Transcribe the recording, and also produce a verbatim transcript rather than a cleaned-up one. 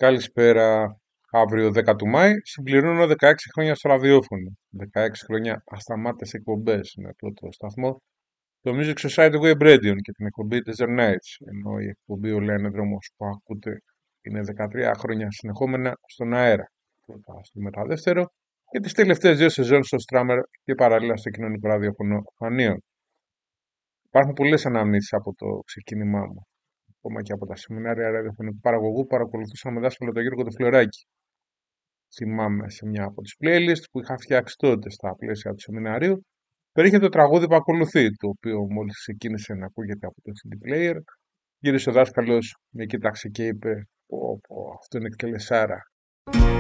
Καλησπέρα. Αύριο δέκα του Μάη συμπληρώνω δεκαέξι χρόνια στο ραδιόφωνο. δεκαέξι χρόνια ασταμάτητες εκπομπές με πρώτο σταθμό το Music Society Web Radio και την εκπομπή Desert Nights. Ενώ η εκπομπή Ο Λένεδρομος που ακούτε είναι δεκατρία χρόνια συνεχόμενα στον αέρα. Πρώτα στο μεταδεύτερο και τις τελευταίες δύο σεζόν στο Strammer και παράλληλα στο κοινωνικό ραδιόφωνο Φανίων. Υπάρχουν πολλές αναμνήσεις από το ξεκίνημά μου. Ακόμα και από τα σεμινάρια ραδιοφωνικού παραγωγού παρακολουθούσα με δάσκαλο τον Γιώργο το Φλωράκη. Θυμάμαι σε μια από τις playlists που είχα φτιάξει τότε στα πλαίσια του σεμιναρίου, περιείχε το τραγούδι που ακολουθεί, το οποίο μόλις ξεκίνησε να ακούγεται από το σι ντι player, γύρισε ο δάσκαλος, με κοίταξε και είπε: Πω, πω, αυτό είναι εκτελεσάρα.